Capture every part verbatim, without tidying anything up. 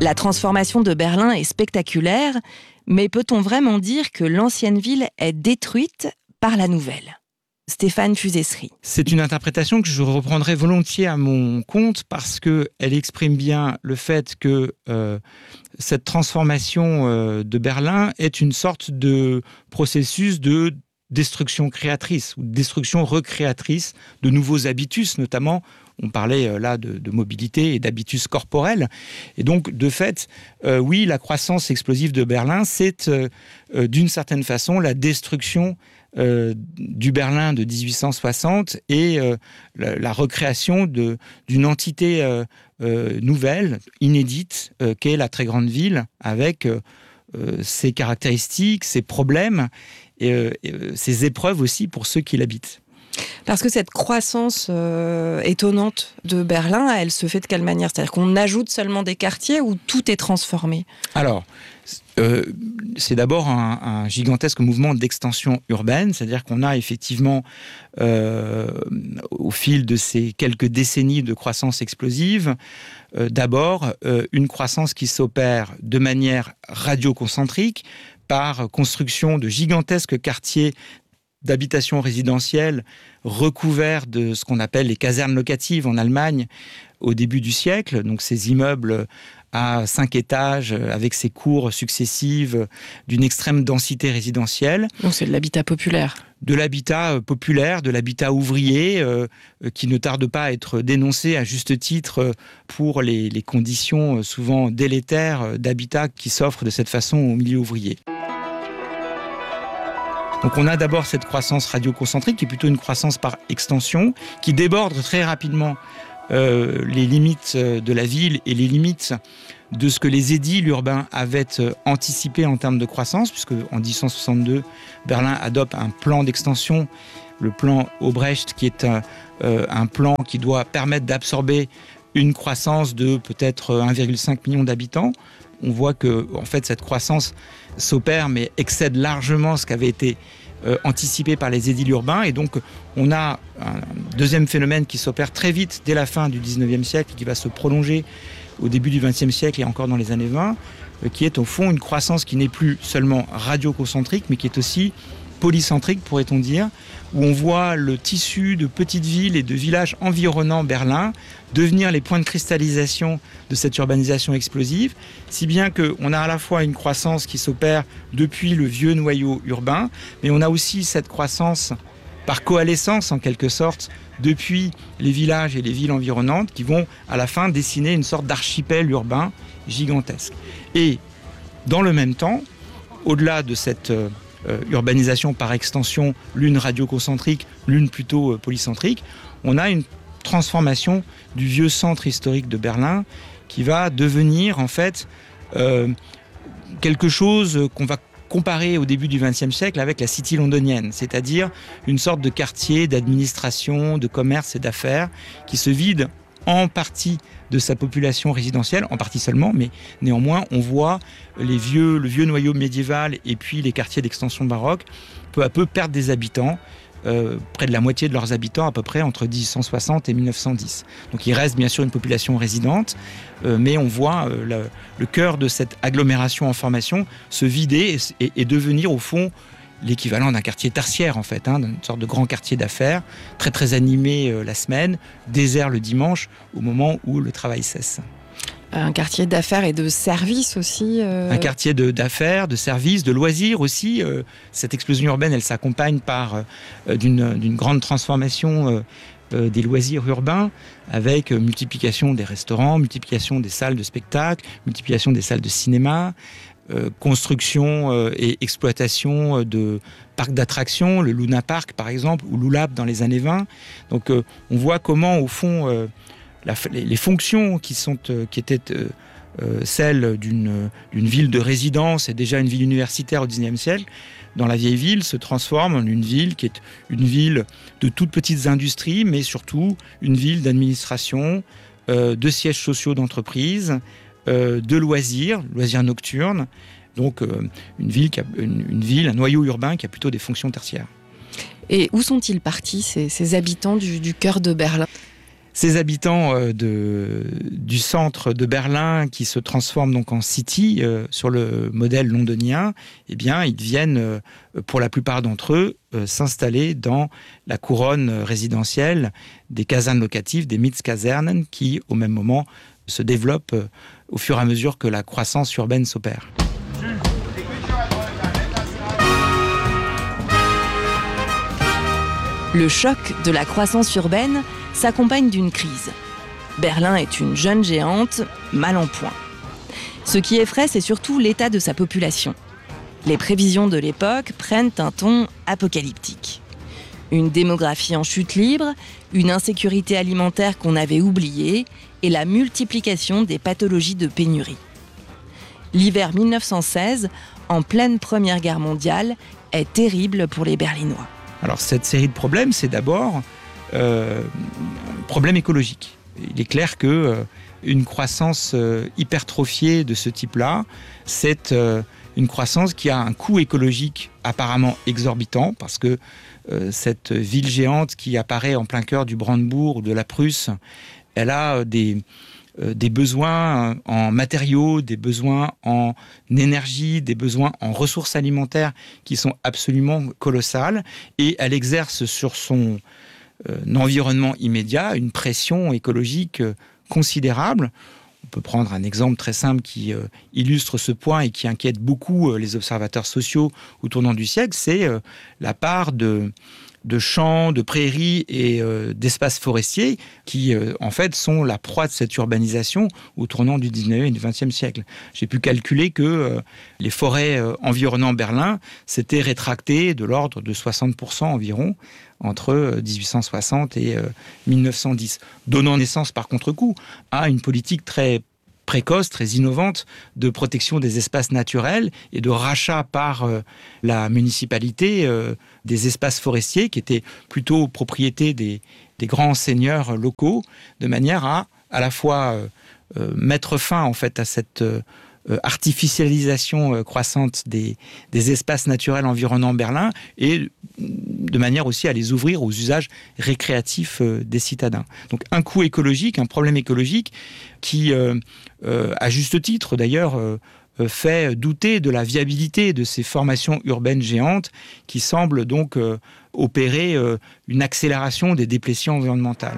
La transformation de Berlin est spectaculaire, mais peut-on vraiment dire que l'ancienne ville est détruite par la nouvelle ? Stéphane Fusessery. C'est une interprétation que je reprendrai volontiers à mon compte parce qu'elle exprime bien le fait que euh, cette transformation euh, de Berlin est une sorte de processus de destruction créatrice ou de destruction recréatrice de nouveaux habitus, notamment. On parlait euh, là de, de mobilité et d'habitus corporels. Et donc, de fait, euh, oui, la croissance explosive de Berlin, c'est euh, euh, d'une certaine façon la destruction Euh, du Berlin de dix-huit cent soixante et euh, la, la recréation de, d'une entité euh, euh, nouvelle, inédite, euh, qu'est la très grande ville, avec euh, euh, ses caractéristiques, ses problèmes et, euh, et euh, ses épreuves aussi pour ceux qui l'habitent. Parce que cette croissance euh, étonnante de Berlin, elle se fait de quelle manière ? C'est-à-dire qu'on ajoute seulement des quartiers ou tout est transformé ? Alors, euh, c'est d'abord un, un gigantesque mouvement d'extension urbaine, c'est-à-dire qu'on a effectivement, euh, au fil de ces quelques décennies de croissance explosive, euh, d'abord euh, une croissance qui s'opère de manière radioconcentrique par construction de gigantesques quartiers d'habitation résidentielle recouverts de ce qu'on appelle les casernes locatives en Allemagne au début du siècle. Donc ces immeubles à cinq étages avec ces cours successives d'une extrême densité résidentielle. Donc c'est de l'habitat populaire. De l'habitat populaire, de l'habitat ouvrier euh, qui ne tarde pas à être dénoncé à juste titre pour les, les conditions souvent délétères d'habitat qui s'offrent de cette façon au milieu ouvrier. Donc on a d'abord cette croissance radioconcentrique qui est plutôt une croissance par extension, qui déborde très rapidement euh, les limites de la ville et les limites de ce que les édiles urbains avaient anticipé en termes de croissance, puisque en dix-huit cent soixante-deux, Berlin adopte un plan d'extension, le plan Obrecht, qui est un, euh, un plan qui doit permettre d'absorber une croissance de peut-être un virgule cinq million d'habitants. On voit que en fait, cette croissance s'opère, mais excède largement ce qui avait été euh, anticipé par les édiles urbains. Et donc, on a un deuxième phénomène qui s'opère très vite dès la fin du dix-neuvième siècle et qui va se prolonger au début du vingtième siècle et encore dans les années vingt, euh, qui est au fond une croissance qui n'est plus seulement radioconcentrique, mais qui est aussi polycentrique, pourrait-on dire, où on voit le tissu de petites villes et de villages environnant Berlin devenir les points de cristallisation de cette urbanisation explosive, si bien qu'on a à la fois une croissance qui s'opère depuis le vieux noyau urbain, mais on a aussi cette croissance par coalescence, en quelque sorte, depuis les villages et les villes environnantes, qui vont à la fin dessiner une sorte d'archipel urbain gigantesque. Et dans le même temps, au-delà de cette euh, urbanisation par extension, l'une radioconcentrique, l'une plutôt euh, polycentrique, on a une transformation du vieux centre historique de Berlin qui va devenir en fait euh, quelque chose qu'on va comparer au début du vingtième siècle avec la City londonienne, c'est-à-dire une sorte de quartier d'administration, de commerce et d'affaires qui se vide en partie de sa population résidentielle, en partie seulement, mais néanmoins on voit les vieux, le vieux noyau médiéval et puis les quartiers d'extension baroque peu à peu perdre des habitants, euh, près de la moitié de leurs habitants à peu près entre dix-huit cent soixante et mille neuf cent dix. Donc il reste bien sûr une population résidente, euh, mais on voit euh, le, le cœur de cette agglomération en formation se vider et, et, et devenir au fond l'équivalent d'un quartier tertiaire en fait, hein, d'une sorte de grand quartier d'affaires, très très animé euh, la semaine, désert le dimanche au moment où le travail cesse. Un quartier d'affaires et de services aussi. Euh... Un quartier de, d'affaires, de services, de loisirs aussi. Euh, cette explosion urbaine, elle s'accompagne par euh, d'une, d'une grande transformation euh, euh, des loisirs urbains, avec euh, multiplication des restaurants, multiplication des salles de spectacle, multiplication des salles de cinéma, euh, construction euh, et exploitation euh, de parcs d'attractions, le Luna Park par exemple, ou Lulab dans les années vingt. Donc euh, on voit comment au fond... Euh, La, les, les fonctions qui, sont, euh, qui étaient euh, euh, celles d'une, d'une ville de résidence et déjà une ville universitaire au dix-neuvième siècle, dans la vieille ville, se transforment en une ville qui est une ville de toutes petites industries, mais surtout une ville d'administration, euh, de sièges sociaux d'entreprise, euh, de loisirs, loisirs nocturnes. Donc euh, une, ville qui a, une, une ville, un noyau urbain qui a plutôt des fonctions tertiaires. Et où sont-ils partis, ces, ces habitants du, du cœur de Berlin ? Ces habitants euh, de, du centre de Berlin qui se transforment donc en city euh, sur le modèle londonien, eh bien, ils viennent, euh, pour la plupart d'entre eux, euh, s'installer dans la couronne résidentielle des casernes locatives, des Mietskasernen, qui, au même moment, se développent euh, au fur et à mesure que la croissance urbaine s'opère. Le choc de la croissance urbaine s'accompagne d'une crise. Berlin est une jeune géante, mal en point. Ce qui effraie, c'est surtout l'état de sa population. Les prévisions de l'époque prennent un ton apocalyptique. Une démographie en chute libre, une insécurité alimentaire qu'on avait oubliée et la multiplication des pathologies de pénurie. L'hiver mille neuf cent seize, en pleine Première Guerre mondiale, est terrible pour les Berlinois. Alors cette série de problèmes, c'est d'abord euh, un problème écologique. Il est clair que euh, une croissance euh, hypertrophiée de ce type-là, c'est euh, une croissance qui a un coût écologique apparemment exorbitant, parce que euh, cette ville géante qui apparaît en plein cœur du Brandebourg ou de la Prusse, elle a des, euh, des besoins en matériaux, des besoins en énergie, des besoins en ressources alimentaires qui sont absolument colossales, et elle exerce sur son euh, environnement immédiat une pression écologique euh, considérable. On peut prendre un exemple très simple qui euh, illustre ce point et qui inquiète beaucoup euh, les observateurs sociaux au tournant du siècle, c'est euh, la part de, de champs, de prairies et euh, d'espaces forestiers qui, euh, en fait, sont la proie de cette urbanisation au tournant du dix-neuvième et du vingtième siècle. J'ai pu calculer que euh, les forêts euh, environnant Berlin s'étaient rétractées de l'ordre de soixante pour cent environ entre dix-huit cent soixante et euh, mille neuf cent dix, donnant naissance par contre-coup à une politique très précoce, très innovante de protection des espaces naturels et de rachat par euh, la municipalité euh, des espaces forestiers qui étaient plutôt propriété des, des grands seigneurs locaux, de manière à à la fois euh, euh, mettre fin en fait à cette euh, artificialisation euh, croissante des, des espaces naturels environnant Berlin et de manière aussi à les ouvrir aux usages récréatifs euh, des citadins. Donc un coût écologique, un problème écologique qui, euh, euh, à juste titre d'ailleurs, euh, fait douter de la viabilité de ces formations urbaines géantes qui semblent donc euh, opérer euh, une accélération des déplétions environnementales.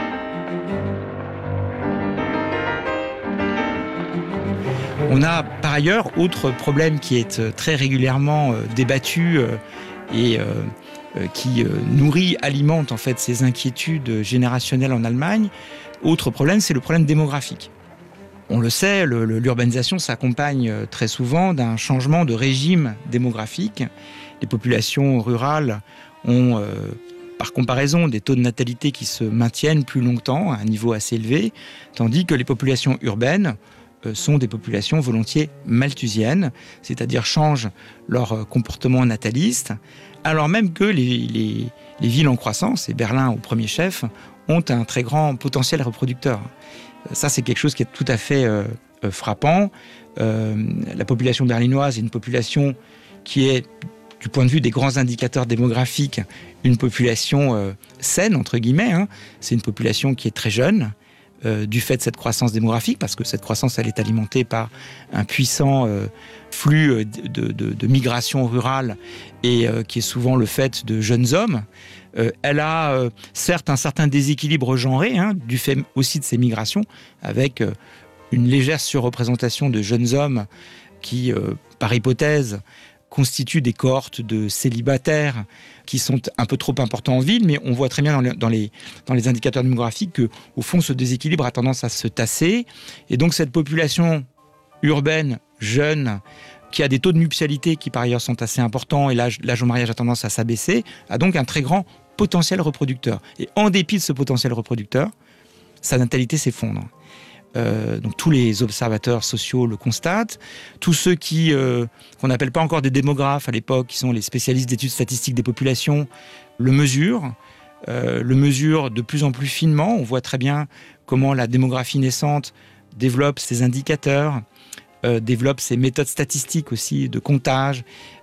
On a par ailleurs autre problème qui est très régulièrement euh, débattu euh, et euh, euh, qui euh, nourrit, alimente en fait ces inquiétudes générationnelles en Allemagne. Autre problème, c'est le problème démographique. On le sait, le, le, l'urbanisation s'accompagne très souvent d'un changement de régime démographique. Les populations rurales ont, euh, par comparaison, des taux de natalité qui se maintiennent plus longtemps à un niveau assez élevé, tandis que les populations urbaines sont des populations volontiers malthusiennes, c'est-à-dire changent leur comportement nataliste, alors même que les, les, les villes en croissance, et Berlin au premier chef, ont un très grand potentiel reproducteur. Ça, c'est quelque chose qui est tout à fait euh, frappant. Euh, la population berlinoise est une population qui est, du point de vue des grands indicateurs démographiques, une population euh, saine, entre guillemets. Hein. C'est une population qui est très jeune, Euh, du fait de cette croissance démographique, parce que cette croissance, elle est alimentée par un puissant euh, flux de, de, de migration rurale et euh, qui est souvent le fait de jeunes hommes. Euh, elle a euh, certes un certain déséquilibre genré, hein, du fait aussi de ces migrations, avec euh, une légère surreprésentation de jeunes hommes qui, euh, par hypothèse, constituent des cohortes de célibataires qui sont un peu trop importants en ville, mais on voit très bien dans les, dans les, dans les indicateurs démographiques que, au fond, ce déséquilibre a tendance à se tasser. Et donc, cette population urbaine, jeune, qui a des taux de nuptialité qui, par ailleurs, sont assez importants, et l'âge, l'âge au mariage a tendance à s'abaisser, a donc un très grand potentiel reproducteur. Et en dépit de ce potentiel reproducteur, sa natalité s'effondre. Euh, donc tous les observateurs sociaux le constatent. Tous ceux qui, euh, qu'on n'appelle pas encore des démographes à l'époque, qui sont les spécialistes d'études statistiques des populations, le mesurent, euh, le mesurent de plus en plus finement. On voit très bien comment la démographie naissante développe ses indicateurs, euh, développe ses méthodes statistiques aussi de comptage,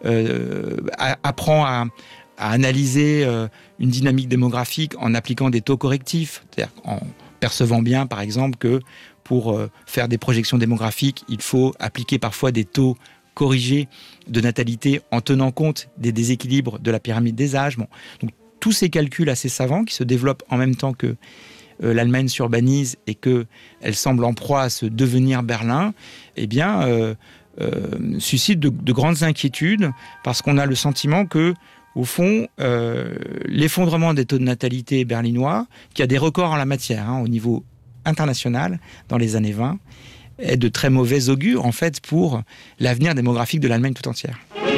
euh, a, apprend à, à analyser euh, une dynamique démographique en appliquant des taux correctifs, c'est-à-dire en percevant bien, par exemple, que pour euh, faire des projections démographiques, il faut appliquer parfois des taux corrigés de natalité en tenant compte des déséquilibres de la pyramide des âges. Bon. Donc, tous ces calculs assez savants qui se développent en même temps que euh, l'Allemagne s'urbanise et qu'elle semble en proie à se devenir Berlin, eh bien, euh, euh, suscitent de, de grandes inquiétudes parce qu'on a le sentiment que, au fond, euh, l'effondrement des taux de natalité berlinois, qui a des records en la matière, hein, au niveau international, dans les années vingt, est de très mauvais augure, en fait, pour l'avenir démographique de l'Allemagne tout entière.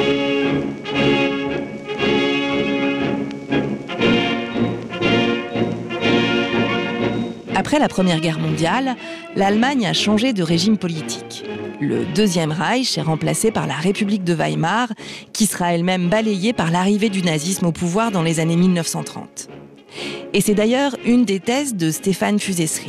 Après la Première Guerre mondiale, l'Allemagne a changé de régime politique. Le Deuxième Reich est remplacé par la République de Weimar, qui sera elle-même balayée par l'arrivée du nazisme au pouvoir dans les années mille neuf cent trente. Et c'est d'ailleurs une des thèses de Stéphane Fusesri.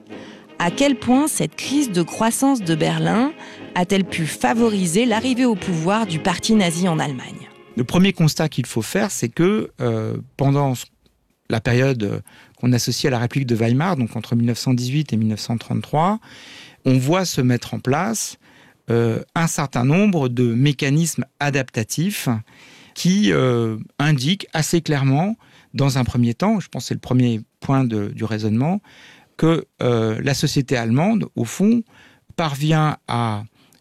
À quel point cette crise de croissance de Berlin a-t-elle pu favoriser l'arrivée au pouvoir du parti nazi en Allemagne ? Le premier constat qu'il faut faire, c'est que euh, pendant la période qu'on associe à la République de Weimar, donc entre mille neuf cent dix-huit et mille neuf cent trente-trois, on voit se mettre en place euh, un certain nombre de mécanismes adaptatifs qui euh, indiquent assez clairement, dans un premier temps, je pense que c'est le premier point de, du raisonnement, que euh, la société allemande, au fond, parvient à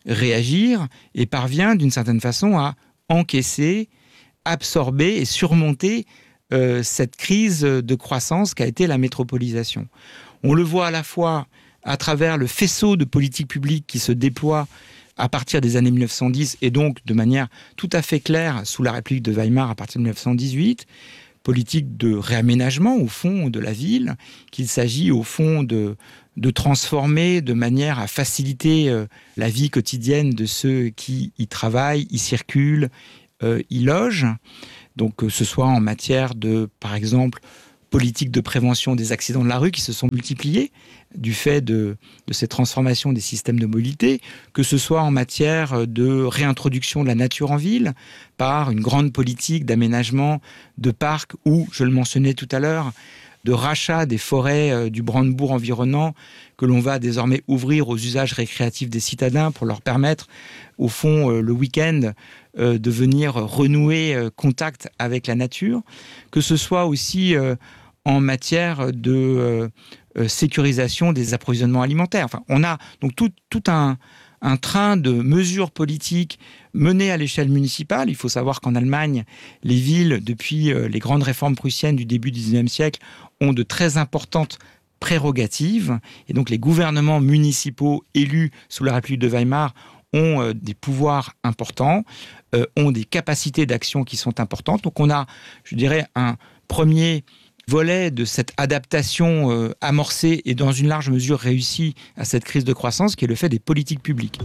réagir et parvient d'une certaine façon à encaisser, absorber et surmonter euh, cette crise de croissance qu'a été la métropolisation. On le voit à la fois à travers le faisceau de politiques publiques qui se déploie à partir des années mille neuf cent dix et donc de manière tout à fait claire sous la République de Weimar à partir de mille neuf cent dix-huit, politique de réaménagement au fond de la ville, qu'il s'agit au fond de, de transformer de manière à faciliter euh, la vie quotidienne de ceux qui y travaillent, y circulent, euh, y logent. Donc que ce soit en matière de, par exemple, politique de prévention des accidents de la rue qui se sont multipliés du fait de, de ces transformations des systèmes de mobilité, que ce soit en matière de réintroduction de la nature en ville par une grande politique d'aménagement de parcs ou, je le mentionnais tout à l'heure, de rachat des forêts du Brandebourg environnant que l'on va désormais ouvrir aux usages récréatifs des citadins pour leur permettre, au fond, le week-end, de venir renouer contact avec la nature, que ce soit aussi en matière de sécurisation des approvisionnements alimentaires. Enfin, on a donc tout, tout un, un train de mesures politiques menées à l'échelle municipale. Il faut savoir qu'en Allemagne, les villes, depuis les grandes réformes prussiennes du début du dix-neuvième siècle, ont de très importantes prérogatives. Et donc les gouvernements municipaux élus sous la République de Weimar ont euh, des pouvoirs importants, euh, ont des capacités d'action qui sont importantes. Donc on a, je dirais, un premier volet de cette adaptation euh, amorcée et dans une large mesure réussie à cette crise de croissance, qui est le fait des politiques publiques.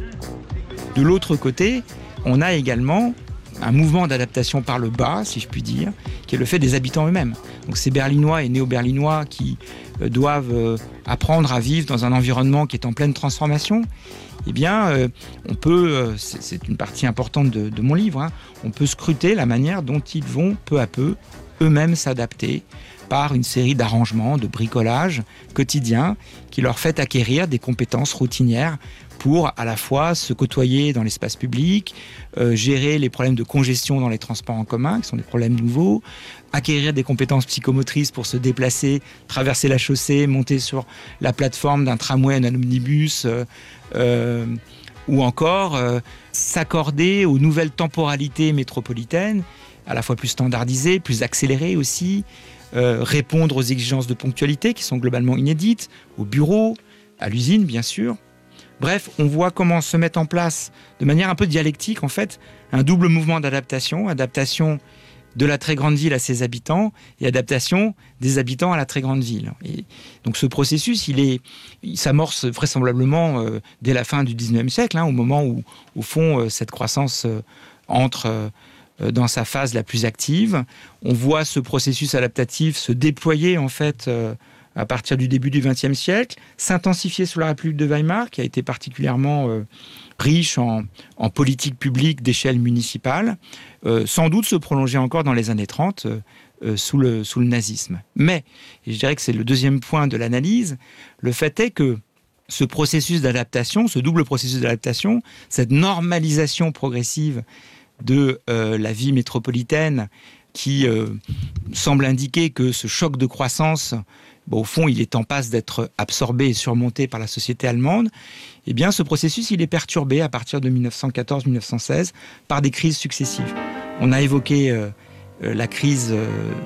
De l'autre côté, on a également un mouvement d'adaptation par le bas, si je puis dire, qui est le fait des habitants eux-mêmes. Donc ces Berlinois et néo-Berlinois qui euh, doivent euh, apprendre à vivre dans un environnement qui est en pleine transformation, eh bien, euh, on peut, euh, c'est, c'est une partie importante de, de mon livre, hein, on peut scruter la manière dont ils vont peu à peu eux-mêmes s'adapter par une série d'arrangements, de bricolage quotidien qui leur fait acquérir des compétences routinières pour à la fois se côtoyer dans l'espace public, euh, gérer les problèmes de congestion dans les transports en commun, qui sont des problèmes nouveaux, acquérir des compétences psychomotrices pour se déplacer, traverser la chaussée, monter sur la plateforme d'un tramway, d'un omnibus, euh, euh, ou encore euh, s'accorder aux nouvelles temporalités métropolitaines, à la fois plus standardisées, plus accélérées aussi, euh, répondre aux exigences de ponctualité qui sont globalement inédites, au bureau, à l'usine bien sûr. Bref, on voit comment se met en place, de manière un peu dialectique en fait, un double mouvement d'adaptation, adaptation de la très grande ville à ses habitants et adaptation des habitants à la très grande ville. Et donc ce processus, il, est, il s'amorce vraisemblablement euh, dès la fin du dix-neuvième siècle, hein, au moment où, au fond, euh, cette croissance euh, entre euh, dans sa phase la plus active. On voit ce processus adaptatif se déployer en fait euh, à partir du début du vingtième siècle, s'intensifier sous la République de Weimar, qui a été particulièrement euh, riche en, en politique publique d'échelle municipale, euh, sans doute se prolonger encore dans les années trente, euh, euh, sous, le, sous le nazisme. Mais, et je dirais que c'est le deuxième point de l'analyse, le fait est que ce processus d'adaptation, ce double processus d'adaptation, cette normalisation progressive de euh, la vie métropolitaine qui euh, semble indiquer que ce choc de croissance, bon, au fond, il est en passe d'être absorbé et surmonté par la société allemande, eh bien, ce processus, il est perturbé à partir de dix-neuf cent quatorze dix-neuf cent seize par des crises successives. On a évoqué euh, euh, la crise euh,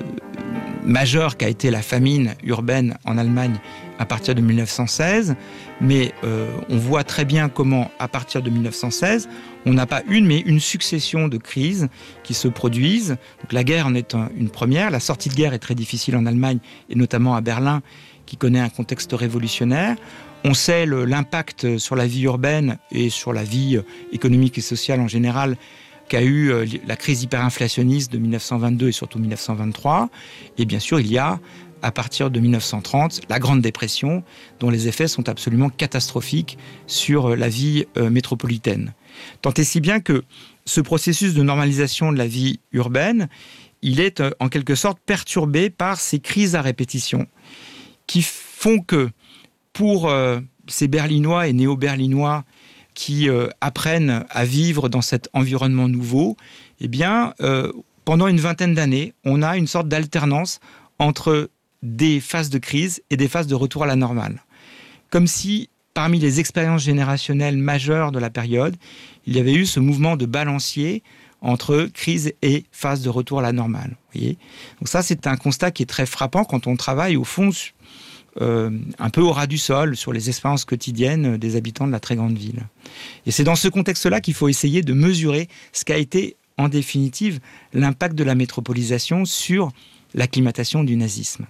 majeure qu'a été la famine urbaine en Allemagne à partir de dix-neuf cent seize, mais euh, on voit très bien comment, à partir de dix-neuf cent seize, on n'a pas une, mais une succession de crises qui se produisent. Donc, la guerre en est un, une première. La sortie de guerre est très difficile en Allemagne, et notamment à Berlin, qui connaît un contexte révolutionnaire. On sait le, l'impact sur la vie urbaine et sur la vie économique et sociale en général qu'a eu la crise hyperinflationniste de dix-neuf cent vingt-deux et surtout dix-neuf cent vingt-trois. Et bien sûr, il y a, à partir de dix-neuf cent trente, la Grande Dépression, dont les effets sont absolument catastrophiques sur la vie euh, métropolitaine. Tant et si bien que ce processus de normalisation de la vie urbaine, il est euh, en quelque sorte perturbé par ces crises à répétition qui font que pour euh, ces Berlinois et néo-berlinois qui euh, apprennent à vivre dans cet environnement nouveau, eh bien, euh, pendant une vingtaine d'années, on a une sorte d'alternance entre des phases de crise et des phases de retour à la normale. Comme si, parmi les expériences générationnelles majeures de la période, il y avait eu ce mouvement de balancier entre crise et phase de retour à la normale. Vous voyez ? Donc ça, c'est un constat qui est très frappant quand on travaille, au fond, euh, un peu au ras du sol, sur les expériences quotidiennes des habitants de la très grande ville. Et c'est dans ce contexte-là qu'il faut essayer de mesurer ce qu'a été, en définitive, l'impact de la métropolisation sur l'acclimatation du nazisme.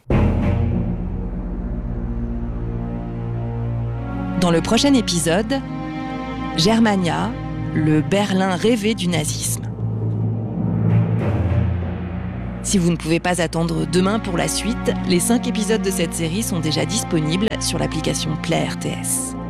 Dans le prochain épisode, Germania, le Berlin rêvé du nazisme. Si vous ne pouvez pas attendre demain pour la suite, les cinq épisodes de cette série sont déjà disponibles sur l'application Play R T S.